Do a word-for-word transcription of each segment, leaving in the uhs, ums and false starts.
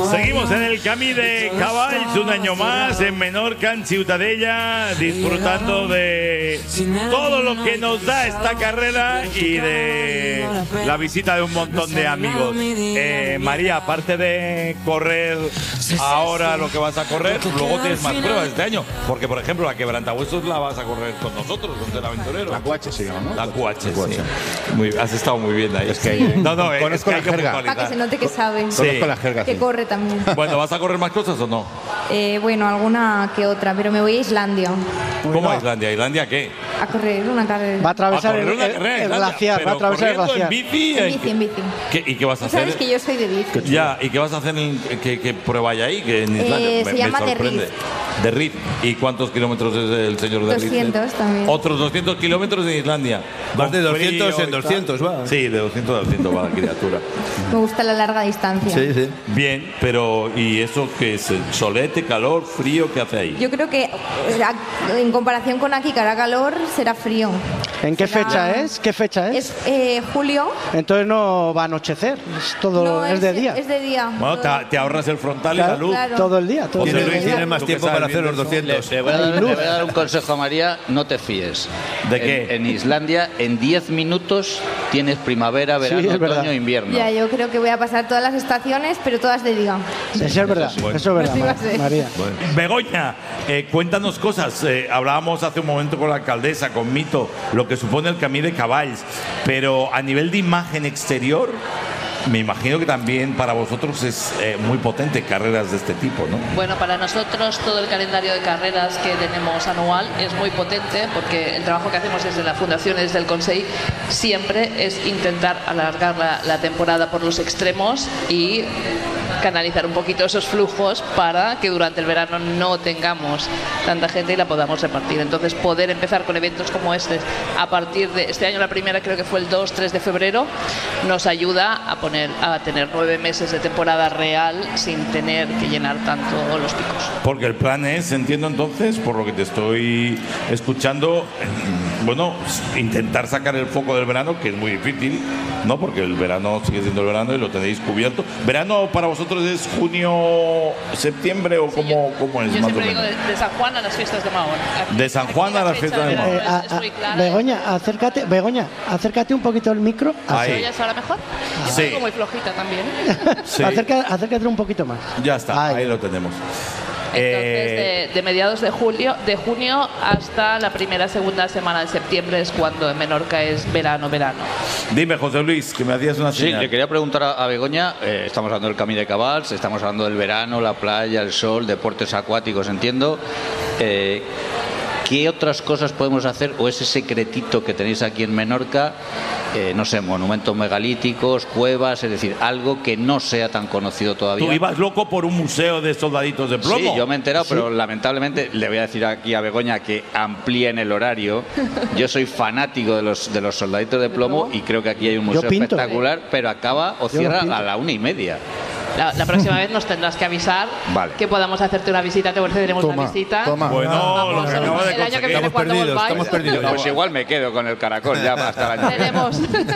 Seguimos en el Camí de Cavalls, un año más en Menorca, en Ciutadella, disfrutando de todo lo que nos da esta carrera y de la visita de un montón de amigos. Eh, María, aparte de correr ahora lo que vas a correr, luego tienes más pruebas este año, porque por ejemplo la Quebrantahuesos la vas a correr con nosotros, con el aventurero. La Q H se llama, ¿no? La Q H, sí. Muy, has estado muy bien ahí. Es que no, no, conozco es que la hay que jerga. puntualizar. Para que se note que sabe. Sí. Conozco la jerga, Que sí. corre también. Bueno, ¿vas a correr más cosas o no? Eh, bueno, alguna que otra, pero me voy a Islandia ¿Cómo a Islandia? ¿Islandia qué? a correr una carrera. Va a atravesar A el, correr una el- carrera en el Islandia, glaciar, va a pero atravesar el corriendo glaciar. en bici. En bici, en bici. ¿Qué- ¿Y qué vas a Tú hacer? sabes que yo soy de bici. Ya, ¿y qué vas a hacer? En, ¿qué, qué prueba hay ahí? Que en Islandia Eh, me, se me llama The sorprende. De Riff. ¿Y cuántos kilómetros es el señor de Riff? doscientos también. Otros doscientos kilómetros en Islandia. Vas de Con doscientos frío en y tal. doscientos, va. Sí, de doscientos a doscientos va la criatura. Me gusta la larga distancia. Sí, sí. Bien, pero ¿y eso qué es? ¿Solete, calor, frío? ¿Qué hace ahí? Yo creo que eh, en comparación con aquí, que hará calor, será frío. ¿En qué Será- fecha es? ¿Qué fecha es? Es eh, julio. Entonces no va a anochecer, es todo No, es de día. Es de día. Bueno, te, te ahorras el frontal y Claro, la luz. claro. Todo el día, todo el José Tienes, día. Luis, tienes más tú que tiempo sabes para hacer bien los de eso. doscientos. Le voy, a dar, le voy a dar un consejo a María, no te fíes. ¿De En- qué? En, Islandia, en diez minutos tienes primavera, verano, es verdad. otoño, invierno. Ya, yo creo que voy a pasar todas las estaciones, pero todas de día. Eso es verdad, Bueno. eso es verdad, Así va a Ma- ser. María. Begoña, eh, cuéntanos cosas. Eh, hablábamos hace un momento con la alcaldesa, con Mito, lo que supone el Camí de Cavalls, pero a nivel de imagen exterior, me imagino que también para vosotros es eh, muy potente carreras de este tipo, ¿no? Bueno, para nosotros todo el calendario de carreras que tenemos anual es muy potente porque el trabajo que hacemos desde la Fundación y desde el Consell siempre es intentar alargar la, la temporada por los extremos y canalizar un poquito esos flujos para que durante el verano no tengamos tanta gente y la podamos repartir. Entonces poder empezar con eventos como este a partir de este año, la primera creo que fue el dos tres de febrero, nos ayuda a poner a tener nueve meses de temporada real sin tener que llenar tanto los picos. Porque el plan es, entiendo entonces, por lo que te estoy escuchando, eh, bueno, intentar sacar el foco del verano, que es muy difícil, ¿no? Porque el verano sigue siendo el verano y lo tenéis cubierto. ¿Verano para vosotros es junio, septiembre o cómo, cómo es Yo más o siempre digo menos? de, de San Juan a las fiestas de Mahón. Aquí- De San Juan aquí a la las fecha fiestas de del Mahón. verano Eh, es- es a- muy a- clara. Begoña, acércate, Begoña, acércate un poquito al micro. Ahí. ¿Me oyes ahora mejor? Yo Sí. soy muy flojita también. Sí, Acerca- acércate un poquito más. ya está, Ahí. ahí lo tenemos. Entonces, Eh, de, de mediados de julio, de junio hasta la primera segunda semana de septiembre es cuando en Menorca es verano, verano. Dime, José Luis, que me hacías una Sí, señal. le quería preguntar a, a Begoña, eh, estamos hablando del Camí de Cavalls, estamos hablando del verano, la playa, el sol, deportes acuáticos, entiendo. Eh, ¿Qué otras cosas podemos hacer o ese secretito que tenéis aquí en Menorca? Eh, no sé, monumentos megalíticos, cuevas, es decir, algo que no sea tan conocido todavía. Tú ibas loco por un museo de soldaditos de plomo. Sí, yo me he enterado, pero lamentablemente le voy a decir aquí a Begoña que amplíen el horario. Yo soy fanático de los, de los soldaditos de plomo y creo que aquí hay un Yo museo pinto. espectacular, pero acaba o Yo lo cierra pinto. a la una y media. La, la próxima vez nos tendrás que avisar Vale. que podamos hacerte una visita, te concederemos una Toma, visita. toma. Bueno, lo que acaba de El año que conseguir. viene Estamos cuando perdidos, volváis, estamos perdidos. Pues igual me quedo con el caracol ya hasta el año que viene. tenemos,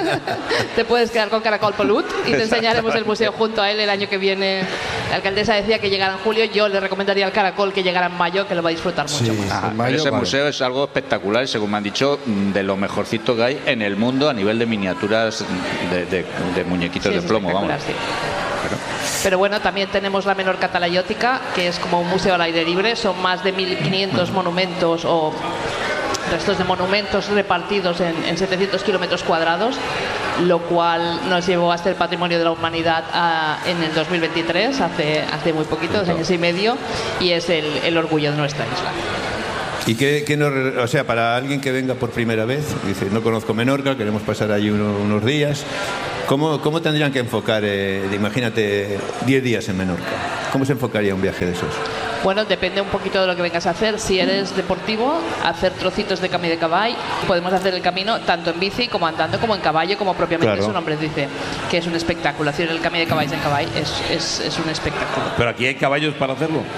te puedes quedar con Caracol Polut y te enseñaremos el museo junto a él el año que viene. La alcaldesa decía que llegara en julio, yo le recomendaría al Caracol que llegara en mayo, que lo va a disfrutar mucho más. Ah, en pero mayo, ese vale. museo es algo espectacular y según me han dicho de lo mejorcito que hay en el mundo a nivel de miniaturas de, de- de muñequitos Sí, de es plomo, vamos. espectacular, sí. Pero bueno, también tenemos la Menorca Talayótica, que es como un museo al aire libre, son más de mil quinientos monumentos o restos de monumentos repartidos en, en setecientos kilómetros cuadrados, lo cual nos llevó a ser patrimonio de la humanidad a- en el dos mil veintitrés, hace, hace muy poquito, dos años y medio, y es el, el orgullo de nuestra isla. ¿Y qué, qué nos, o sea, para alguien que venga por primera vez, dice, no conozco Menorca, queremos pasar allí uno- unos días, ¿cómo, cómo tendrían que enfocar, eh, de- imagínate, diez días en Menorca? ¿Cómo se enfocaría un viaje de esos? Bueno, depende un poquito de lo que vengas a hacer. Si eres deportivo, hacer trocitos de Camí de Cavall, podemos hacer el camino tanto en bici como andando, como en caballo, como propiamente Claro. su nombre dice, que es un espectáculo. Hacer el Camí de Cavall en caballo es, es, es un espectáculo. Pero aquí hay caballos para hacerlo.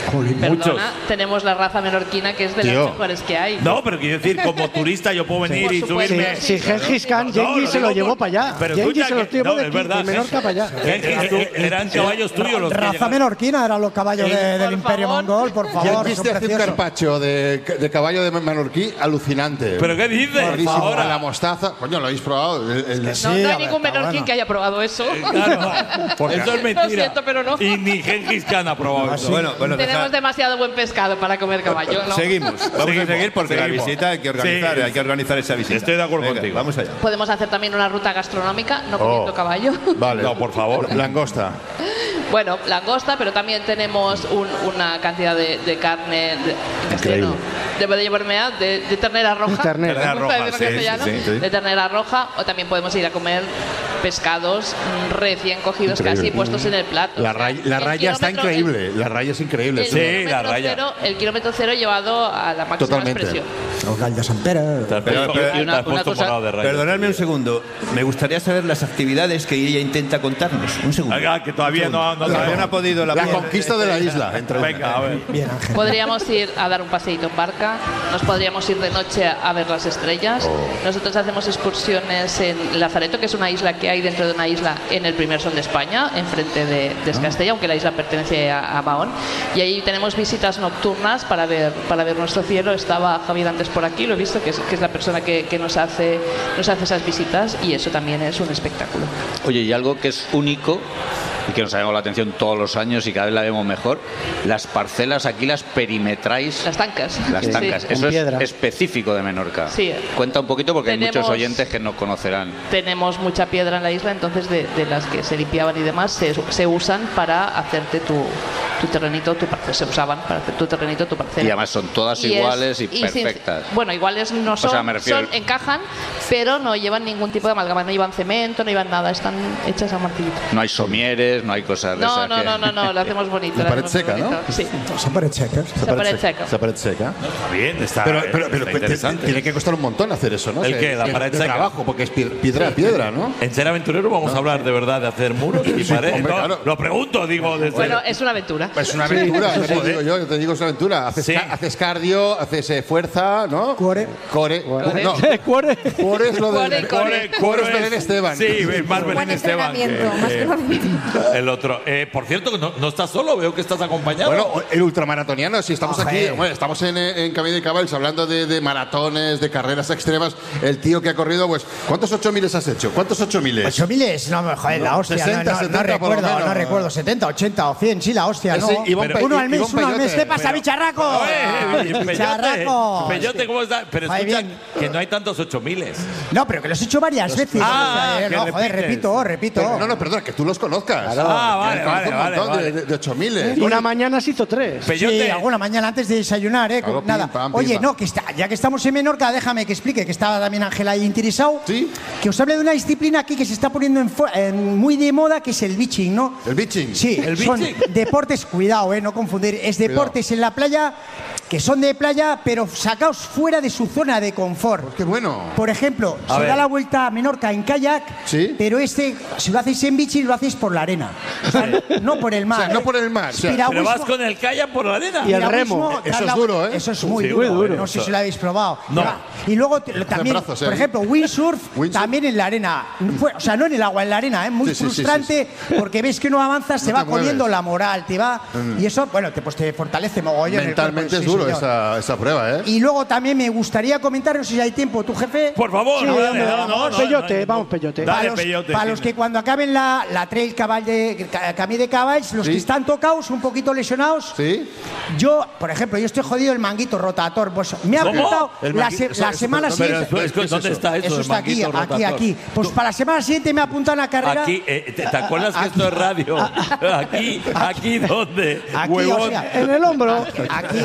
Perdona, muchos. tenemos la raza menorquina, que es de Tío. las mejores que hay. No, pero quiero decir, como turista yo puedo venir Por y supuesto. subirme. Si Gengis Khan, No, Genghis lo se lo digo llevó por- para allá. pero Genghis escucha se los que- llevó no, de, es verdad, de Menorca para allá. Gengis, eh, eran caballos tuyos los que Raza llegaron. menorquina eran los caballos de- Por del Imperio favor. Mongol, por Ya favor. quiste son hacer un preciosos. carpacho de, de caballo de menorquí alucinante. ¿Pero qué dices? Buenísimo. Ahora. A la mostaza. Coño, ¿lo habéis probado? El- el- No, Sí, no a hay ver, ningún está menorquín bueno. que haya probado eso. Claro, eso es mentira. Lo siento, pero no. Y ni Gengis Khan ha probado eso. Bueno, bueno, Tenemos deja- demasiado buen pescado para comer caballo, ¿no? seguimos. Vamos Seguimos, a seguir porque seguimos. la visita hay que organizar, Sí. hay que organizar esa visita. Estoy de acuerdo Venga, contigo. Vamos allá. Podemos hacer también una ruta gastronómica, no comiendo Oh. caballo. Vale. No, por favor. Langosta. Bueno, langosta, pero también tenemos un- una cantidad de, de carne de, en castellano. Debo de llevarme a de, de ternera roja. Ternera. Me gusta Ternera decirlo roja, en sí, castellano. sí, sí. De ternera roja, o también podemos ir a comer pescados mm, recién cogidos, Increíble. casi puestos en el plato. La, O sea, ray- la el raya está kilómetro- increíble. La raya es increíble. El, sí. el Sí, la kilómetro raya. cero- el kilómetro cero llevado a la máxima Totalmente. expresión. Los gallos de Sant Pere. Te has Pero- puesto- pero- te has y una- puesto una cosa- morado de rayos. Perdonadme un segundo. Me gustaría saber las actividades que ella intenta contarnos. Un segundo. Venga, que todavía no, no Todavía no sabemos. ha podido la, La conquista de la isla. Entre Venga, a ver. Bien, Ángel. Podríamos ir a dar un paseíto en barca, nos podríamos ir de noche a ver las estrellas. Nosotros hacemos excursiones en Lazareto, que es una isla que hay dentro de una isla en el primer sol de España, enfrente de, de Escastella, aunque la isla pertenece a, a Mahón. Y ahí tenemos visitas nocturnas para ver, para ver nuestro cielo. Estaba Javier antes por aquí, lo he visto, que es, que es la persona que, que nos, hace, nos hace esas visitas, y eso también es un espectáculo. Oye, y algo que es único y que nos ha llamado la atención todos los años y cada vez la vemos mejor, las parcelas aquí las perimetráis. Las tancas. Las Sí. tancas, con eso piedra. es específico de Menorca. Sí. Cuenta un poquito porque hay Tenemos- muchos oyentes que no conocerán. Tenemos mucha piedra en la isla, entonces de, de las que se limpiaban y demás se, se usan para hacerte tu, tu terrenito, tu parcela. Se usaban para hacer tu terrenito, tu parcela. Y además son todas Y es- iguales y, sin- perfectas. bueno, iguales no son, sea, me refiero- son- encajan, pero no llevan ningún tipo de amalgama, no llevan cemento, no llevan nada, están hechas a martillito. No hay somieres, no hay cosas de No, esas no, que- no, no, no, lo hacemos bonito. La lo pared hacemos seca, ¿no? bonito. Sí, Son paredes secas. esa pared seca. Esa pared seca. Está bien, está, Pero, pero, pero está te- interesante. tiene que costar un montón hacer eso, ¿no? ¿El Que- qué? ¿La que- pared de seca? trabajo, porque es pie- piedra a piedra, ¿no? En Ser Aventurero vamos a hablar de verdad de hacer muros y paredes. hombre, No, claro. Lo pregunto, digo, desde. Bueno, es una aventura. Es una aventura, Sí, ya te joder. digo yo, yo te digo es una aventura. Haces, Sí. ca- haces cardio, haces eh, fuerza, ¿no? Core. Core. Core. No, Cuore. core es lo de Core, core. Core es Belén Esteban. Sí, es más Buen Belén Esteban. que- entrenamiento, más que- entrenamiento. el otro. Eh, por cierto, no, no estás solo, veo que estás acompañado. Bueno, el ultramaratoniano, si estamos Oje. aquí, bueno, estamos en, en Camino de Caballos hablando de, de maratones, de carreras extremas. El tío que ha corrido, pues, ¿cuántos ocho miles has hecho? ¿Cuántos ocho miles? Ocho miles, no, joder, la hostia, sesenta, no, no, no setenta por lo recuerdo, menos. no recuerdo, setenta, ochenta o cien, sí, la hostia, Ese no. Iván Pero- Pe- Uno al mes, Iván uno al mes, Peyote. ¿qué pasa, bicharraco? Eh, Peyote, Bicharraco. Peyote, ¿cómo estás? Pero Ahí escucha, bien. que no hay tantos ocho miles. No, pero que los he hecho varias veces. Ah, O sea, que no, joder, repites. repito, repito. Pero- no, no, perdona, que tú los conozcas. Ah, vale, Que vale, conozco un vale, montón vale. de, de ocho miles. Una mañana se hizo tres. Peyote. Sí, alguna mañana antes de desayunar, ¿eh? Claro, Con- nada. pim, pam, pim, Oye, pam. no, que está, ya que estamos en Menorca, déjame que explique que estaba también Ángela ahí interesado. Sí. Que os hable de una disciplina aquí que se está poniendo en fu- en muy de moda, que es el beaching, ¿no? ¿El beaching? Sí, ¿El son beaching? deportes, cuidado, eh, no confundir, es deportes en la playa que son de playa, pero sacaos fuera de su zona de confort. Qué bueno. Por ejemplo, A se ver. da la vuelta a Menorca en kayak, Sí. pero este, si lo hacéis en beaching, lo hacéis por la arena. O sea, no, no por el mar. O sea, no ¿eh? por el mar, o sea, Piragüismo- Pero vas con el kayak por la arena. Y el piragüismo, remo. dar Eso es la- duro, ¿eh? Eso es muy Sí, duro. muy duro. No sé si lo habéis probado. No. Va. Y luego te- también, brazos, ¿eh? por ejemplo, windsurf, Windsurf. también en la arena. Fue- O sea, no en el agua, en la arena, ¿eh? Muy Sí, sí, sí, frustrante porque ves que no avanzas, te No va te jodiendo mueves. la moral, te va. Y eso, bueno, te, pues te fortalece mogollón. el Mentalmente cuerpo, es sí, duro señor. esa, esa prueba, ¿eh? Y luego también me gustaría comentar, no sé si hay tiempo, tu jefe. Por favor, Sí, no, hombre, no, no, vamos, no, Peyote, no, vamos, no. Peyote. Dale, Para los, Peyote, para los sí. que cuando acaben la, la trail cabal de, ca- Camí de Caballos, los Sí. que están tocados, un poquito lesionados, ¿Sí? yo, por ejemplo, yo estoy jodido el manguito rotator. Pues me ha ¿Cómo? apuntado El la, mangui- se- eso- la eso- semana pero- siguiente. Pero, ¿Qué es ¿dónde eso? está eso? Eso del está aquí, manguito aquí, rotator? aquí. Pues para la semana siguiente me ha apuntado una carrera. Aquí, eh, ¿te, te acuerdas que esto es radio? Aquí, aquí, ¿dónde? Aquí, Huevón. o sea, En el hombro. Aquí,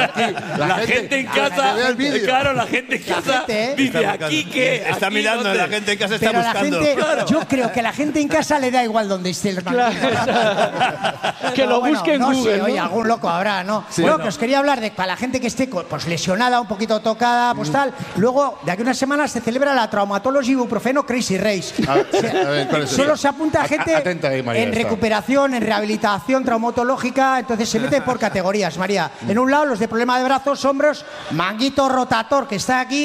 aquí. La, la gente, gente en casa, claro, la gente en casa gente, ¿eh? dice, ¿aquí qué? Está aquí mirando, dónde? La gente en casa está Pero buscando. La gente, claro. Yo creo que a la gente en casa le da igual donde esté el banquillo. Claro. Que lo bueno, busque en no, Google, sí, ¿no? Oye, algún loco habrá, ¿no? Sí. Bueno, Bueno. que os quería hablar de para la gente que esté pues lesionada, un poquito tocada, pues tal. Luego, de aquí a unas semanas se celebra la Traumatology Ibuprofeno Crazy Race. A ver, a ver, ¿cuál es Solo eso? se apunta gente Atenta ahí, María, en está. recuperación, en rehabilitación traumatológica, entonces se mete por categorías, María. En un lado, los de problema de brazos, hombros, manguito rotator, que está aquí,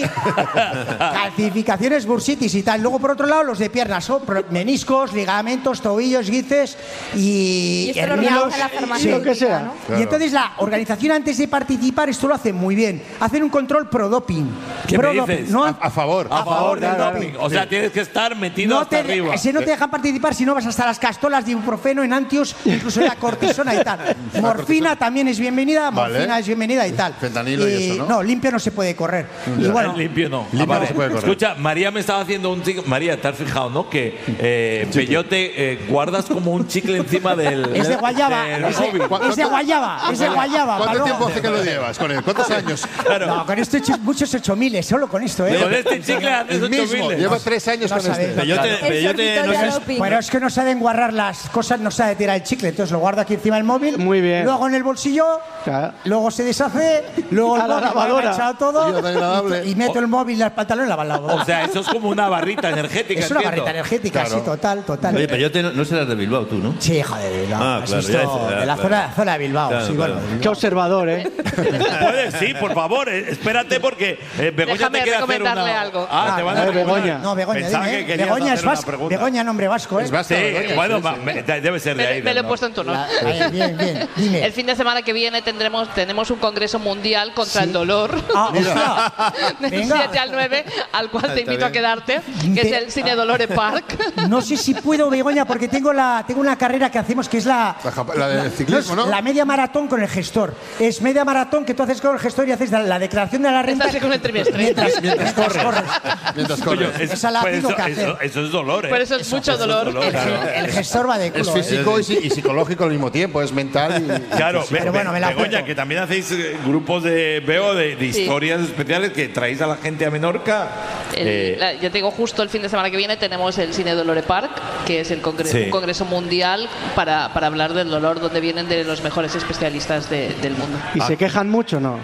calcificaciones, bursitis y tal. Luego, por otro lado, los de piernas, son meniscos, ligamentos, tobillos, guices y... Y esto lo hernios. organiza la farmacia. Lo que sea. ¿no? Claro. Y entonces la organización antes de participar esto lo hace muy bien. Hacen un control pro doping. ¿Qué me dices? No, A, a favor. A favor del claro. doping. O sea, tienes que estar metido no hasta te, arriba. ese no te dejan participar si no vas hasta las castolas de ibuprofeno, enantios, incluso la cortisona y tal. Morfina también es bienvenida, Vale. morfina es bienvenida y tal. Fentanilo y eso, ¿no? No, limpio no se puede correr. Y bueno, El limpio no. Limpio Ah, vale. no se puede correr. Escucha, María me estaba haciendo un chicle. María, ¿te has fijado, no? Que eh, Peyote eh, guardas como un chicle encima del. es de guayaba, del es de, móvil. es de guayaba, es de guayaba. ¿Cuánto Paloma. tiempo hace que lo llevas con él? ¿Cuántos años? No, con esto he hecho muchos ocho miles, solo con esto, ¿eh? Con este chicle haces El ocho mismo. miles. Llevo tres años No con sabéis. este. Peyote, El Peyote sorbito no de sé- doping. Bueno, es que no saben guardar las cosas, no sabe tirar el chicle, entonces lo guardo aquí encima del móvil. Muy bien. Luego en el bolsillo, Claro. luego se deshace, luego el A la móvil, lavadora. lo he echado todo Tío, tan agradable. y, y meto el móvil y el pantalón en la lavadora. O sea, eso es como una barrita energética. es una entiendo. barrita energética, Claro. sí, total, total. Oye, Peyote no, no serás de Bilbao tú, ¿no? Sí, joder, no, Ah, has claro, visto ya es- ya, de la claro. zona, zona de Bilbao. Claro, sí, claro. bueno. Qué observador, ¿eh? Puedes, sí, por favor, eh, espérate porque eh, Begoña Déjame te quiere hacer recomendarle una. algo. Ah, te van a a ver, recomendar. Begoña. No, Begoña, Pensaba dime, que ¿eh? querías Begoña hacer es una vasco. pregunta. Begoña, nombre vasco, ¿eh? Es vasco, Sí, Begoña, bueno, sí, ma- sí. me- debe ser de Me, ahí. me lo he ¿no? puesto en tu honor. La- ahí, bien, bien, dime. El fin de semana que viene tendremos tenemos un congreso mundial contra el dolor. Ah, hostia. Del Venga. siete al nueve, al cual te Está invito a bien. quedarte, que es Te- el Cine Dolore Park. No sé si puedo, Begoña, porque tengo la tengo una carrera que hacemos que es la La japa- la del ciclismo, no es ¿no? La media maratón con el gestor. Es media maratón que tú haces con el gestor y haces la, la declaración de la renta Estás con el trimestre. mientras, mientras corres. Mientras corres. Es- Esa la pues tengo eso, que hacer. eso- eso es dolor, ¿eh? Por eso es mucho dolor. El, claro. el gestor va de culo. Es ¿eh? físico y, si- y psicológico al mismo tiempo, es mental y... Claro, y Be- pero bueno, me la Begoña, apunto. que también hacéis eh, grupos de, veo, de, de Sí. historias especiales que traéis a la gente a Menorca. El- Eh, la- ya te digo, justo el fin de semana que viene tenemos el Cine Dolore Park, que es el congre- Sí. un congreso mundial para, para hablar del dolor, donde vienen de los mejores especialistas de- del mundo. ¿Y se quejan mucho no?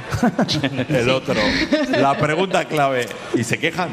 el otro. La pregunta clave. ¿Y se quejan?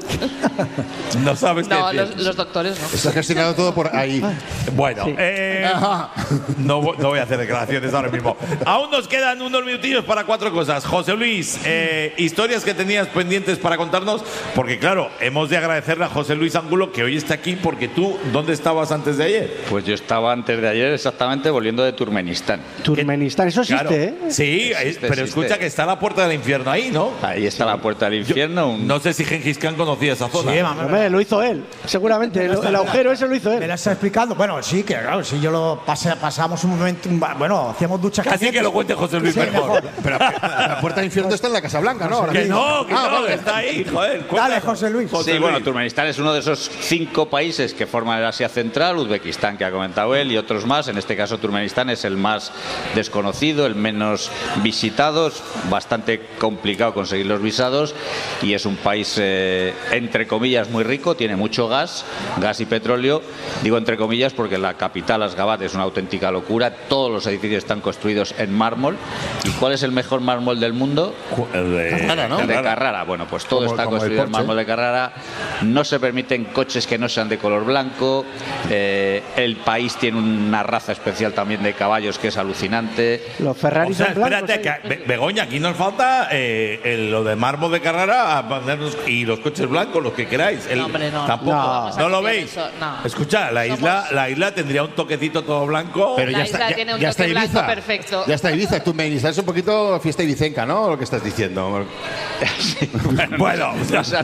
No sabes qué No, decir. los, los doctores no. Está gestionado todo por ahí. Bueno, Sí. eh, Ajá. no, vo- no voy a hacer declaraciones ahora mismo. Aún nos quedan unos minutillos para cuatro cosas. José Luis, eh, historias que tenías pendientes para contarnos, porque claro, hemos de agradecerle a José Luis Angulo que hoy está aquí, porque tú, ¿dónde estabas antes de ayer? Pues yo estaba antes de ayer exactamente volviendo de Turkmenistán. Turkmenistán, eso existe, Claro. ¿eh? Sí, Existe, es- pero existe. escucha que está la puerta del infierno ahí, ¿no? Ahí está la puerta del Yo- infierno. un- No sé si Gengis Khan conocía esa zona. Sí, vamos. Hombre, lo hizo él, seguramente. El, el agujero ese lo hizo ¿Me él. lo está explicando? Bueno, sí, que claro, si yo lo pasé, pasamos un momento, un ba- bueno, hacíamos duchas Casi calientes. que lo cuente José Luis Sí, mejor. Pero la puerta del infierno está en la Casa Blanca, ¿no? Ahora Que mismo. no, que Ah, no, vale. que está ahí, joder. Dale, cuéntanos. José Luis. José Sí, bueno, Luis. Turkmenistán es uno de esos cinco países que forman el Asia Central, Uzbekistán, que ha comentado él, y otros más. En este caso, Turkmenistán es el más desconocido, el menos visitado, es bastante complicado conseguir los visados, y es un país, eh, entre comillas, muy rico, tiene mucho gas, gas y petróleo. Digo entre comillas porque la capital, Ashgabat, es una auténtica locura. Todos los edificios están construidos en mármol. ¿Y cuál es el mejor mármol del mundo? El de Carrara, ¿no? El de Carrara. Bueno, pues todo Como- está como el construido en Porsche. mármol de Carrara. No se permiten coches que no sean de color blanco. Eh, el país tiene una raza especial también de caballos que es alucinante. Los O Ferraris sea, son blancos. espérate, ¿eh? que, Be- Begoña, aquí nos falta eh, el- lo de mármol de Carrara a ponernos- y los coches blancos, los que queráis. El- No, hombre, no. Tampoco. No. ¿No, Vamos a lo cambiar veis? eso, no. Escucha, la Somos- isla, la isla tendría un toquecito todo blanco. Pero La ya isla está, ya, tiene un ya está toque blanco Ibiza. perfecto. Ya está Ibiza. Tú me dices, es un poquito fiesta ibicenca, ¿no? Lo que estás diciendo. Bueno, o sea, No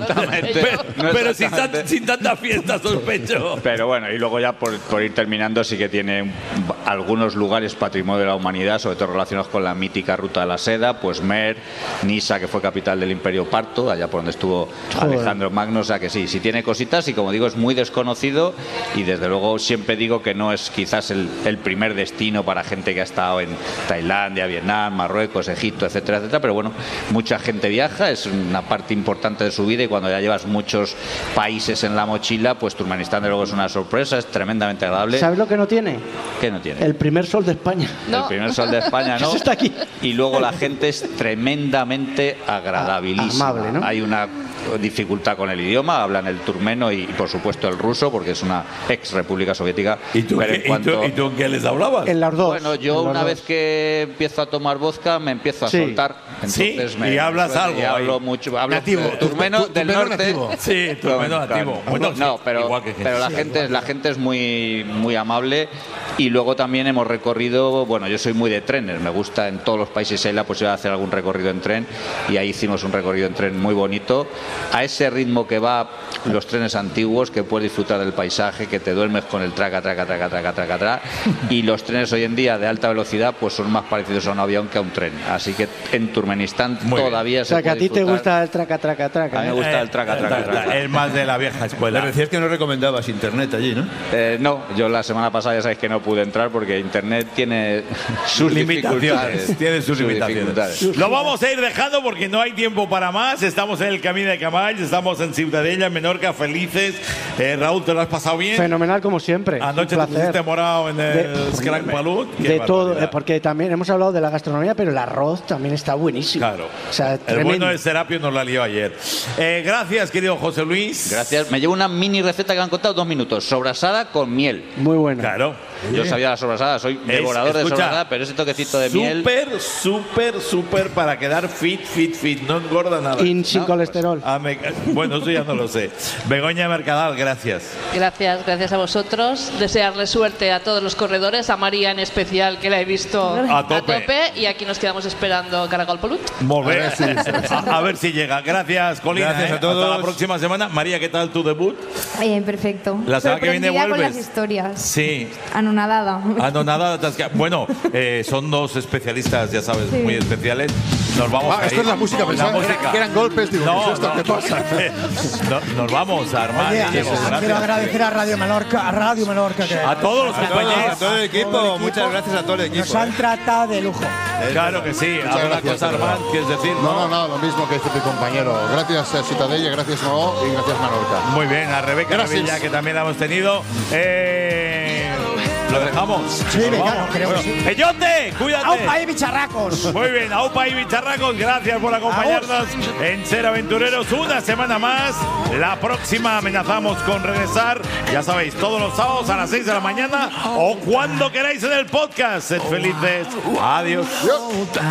exactamente. Pero, No pero sin, exactamente. tan- sin tanta fiesta, sospecho. Pero bueno, y luego ya por, por ir terminando, sí que tiene algunos lugares patrimonio de la humanidad, sobre todo relacionados con la mítica ruta de la seda, pues Mer, Nisa, que fue capital del Imperio Parto, allá por donde estuvo Joder. Alejandro Magno, o sea que sí, sí tiene cositas y como digo es muy desconocido y desde luego siempre digo que no es quizás el, el primer destino para gente que ha estado en Tailandia, Vietnam, Marruecos, Egipto, etcétera, etcétera, pero bueno, mucha gente viaja, es una parte importante de su vida y cuando ya llevas muchos países en la mochila, pues Turkmenistán de luego es una sorpresa, es tremendamente agradable. ¿Sabes lo que no tiene? ¿Qué no tiene? El primer sol de España. El primer sol de España, ¿no? Eso está aquí. Y luego la gente es tremendamente agradabilísima. Amable, ¿no? Hay una dificultad con el idioma, hablan el turmeno y, por supuesto, el ruso, porque es una ex república soviética. ¿Y tú, pero qué, en y cuanto- tú- y tú en qué les hablabas? En las dos. Bueno, yo en los una dos. vez que empiezo a tomar vodka me empiezo a Sí. soltar. Entonces Sí, me, y hablas me- algo Y hablo ahí. mucho. Hablo Nativo. eh, turmeno Tu- del turmeno norte. nativo. Sí, turmeno Claro, nativo. claro. Bueno, no, sí, pero, igual que gente. pero la Sí, gente, la gente es muy, muy amable y luego también hemos recorrido. Bueno, yo soy muy de trenes. Me gusta en todos los países hay la posibilidad de hacer algún recorrido en tren y ahí hicimos un recorrido en tren muy bonito. A ese ritmo que va los trenes antiguos, que puedes disfrutar del paisaje, que te duermes con el traca, traca, traca, traca, traca, traca. Y los trenes hoy en día de alta velocidad pues son más parecidos a un avión que a un tren. Así que en Turkmenistán Muy bien. todavía O sea, se que a puede ti te disfrutar. gusta el traca, traca, traca. A mí me ¿eh? gusta el traca, traca, traca. El más de la vieja Le escuela. decías que no recomendabas internet allí, ¿no? Eh, no, yo la semana pasada ya sabéis que no pude entrar porque internet tiene sus Limitaciones, dificultades. tiene sus limitaciones. dificultades. Lo vamos a ir dejando porque no hay tiempo para más. Estamos en el Camino de Caballs, estamos en Ciutadella, en Menorca, felices. Eh, Raúl, ¿te lo has pasado bien? Fenomenal como siempre. Anoche un te placer. pusiste morado en el De- Scrank Palut. Qué De todo, barbaridad. eh, porque también hemos hablado de la gastronomía, pero el arroz también está buenísimo. Claro. O sea, El tremendo. bueno de Serapio nos la lió ayer. Eh, gracias, querido José Luis. Gracias. Me llevo una mini receta que me han contado dos minutos. Sobrasada con miel. Muy buena. Claro. Yo sabía la sobrasada, soy Es- devorador de escucha, sobrasada, pero ese toquecito de miel. Súper, súper, súper para quedar fit, fit, fit. No engorda nada. Y sin No, colesterol. Ah, me- bueno, eso ya no lo sé. Begoña Mercadal, gracias. Gracias, gracias a vosotros. Desearle suerte a todos los corredores, a María en especial, que la he visto A tope. y aquí nos quedamos esperando Caragol Polut. Molt bé. A ver si- A, a ver si llega. Gracias, Colina. Gracias ¿eh? a todos. Hasta la próxima semana. María, ¿qué tal tu debut? Bien, perfecto. La semana que viene Sorprendida con vuelves. las historias. Sí. Anonadada. Ah, no, nada. atasca- Bueno, eh, son dos especialistas, ya sabes, Sí. muy especiales. Nos vamos Ah, a esto ir. es la música, pensaba que era- que eran golpes, digo, ¿qué es esto? ¿Qué pasa? No, nos vamos a armar. Oye, Diego, quiero gracias. agradecer a Radio Menorca, a Radio Menorca, que A todos los A todo, compañeros. a todo el equipo, todo el equipo. muchas gracias a todo el equipo. nos han ¿eh? tratado de lujo. Claro que sí. Muchas ¿Alguna gracias, cosa, de verdad. Armand, quieres decir? No, no, no, lo mismo que este tu compañero. Gracias a Ciutadella, gracias Noó y gracias Menorca. Muy bien, a Rebeca Gracias. Revilla, que también la hemos tenido. Eh, ¿Lo dejamos? Sí, Nos venga, vamos. no, creo que sí. ¡Peyote! ¡Cuídate! ¡Aupa y bicharracos! Muy bien, Aupa y Bicharracos, gracias por acompañarnos en Ser Aventureros una semana más. La próxima amenazamos con regresar, ya sabéis, todos los sábados a las seis de la mañana o cuando queráis en el podcast. Sed felices. Adiós. Yo.